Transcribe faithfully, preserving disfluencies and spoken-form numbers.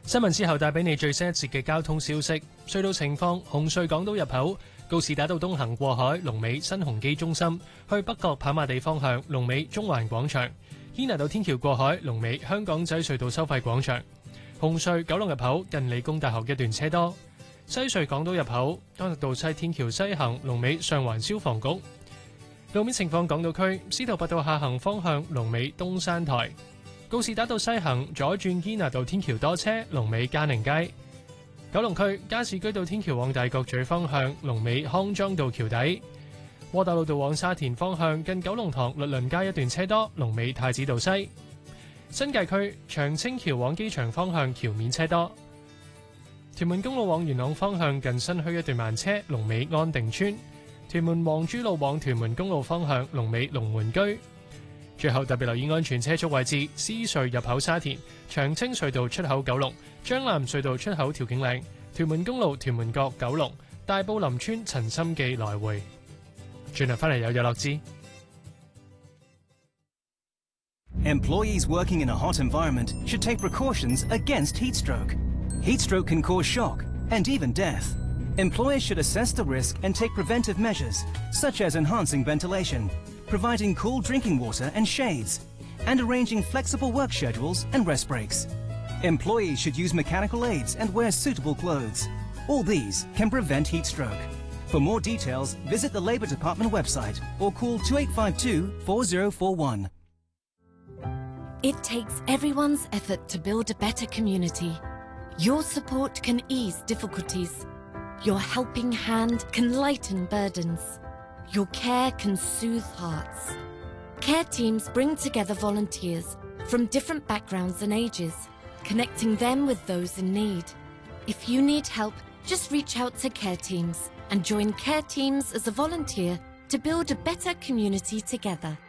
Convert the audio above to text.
新聞之後帶俾你最新一節嘅交通消息。隧道情況：紅隧港島入口告士打道東行過海，龍尾新鴻基中心；去北角跑馬地方向，龍尾中環廣場；堅拿道天橋過海，龍尾香港仔隧道收費廣場。紅隧九龍入口近理工大學一段車多。西隧港島入口干諾道西天橋西行，龍尾上環消防局。路面情況：港島區司徒拔道下行方向，龍尾東山台。告士打道西行左轉堅拿道天橋多車，龍尾嘉寧街。九龍區加士居道天橋往大角咀方向，龍尾康莊道橋底。窩打老道往沙田方向近九龍塘律倫街一段車多，龍尾太子道西。新界區長青橋往機場方向橋面車多。屯門公路往元朗方向近新墟一段慢車，龍尾安定村。屯門黃珠路往屯門公路方向，龍尾龍門居。最後特別留意安全車速位置：獅隧入口沙田、長青隧道出口九龍、將藍隧道出口調景嶺、屯門公路屯門角九龍、大埔林村陳心記來回。轉頭翻嚟有日樂之。 Employees working in a hot environment should take precautions against heat stroke. Heat stroke can cause shock and even death. Employers should assess the risk and take preventive measures, such as enhancing ventilation, providing cool drinking water and shades, and arranging flexible work schedules and rest breaks. Employees should use mechanical aids and wear suitable clothes. All these can prevent heat stroke. For more details, visit the Labour Department website or call two eight five two, four zero four one. It takes everyone's effort to build a better community. Your support can ease difficulties. Your helping hand can lighten burdens. Your care can soothe hearts. Care teams bring together volunteers from different backgrounds and ages, connecting them with those in need. If you need help, just reach out to Care Teams and join Care Teams as a volunteer to build a better community together.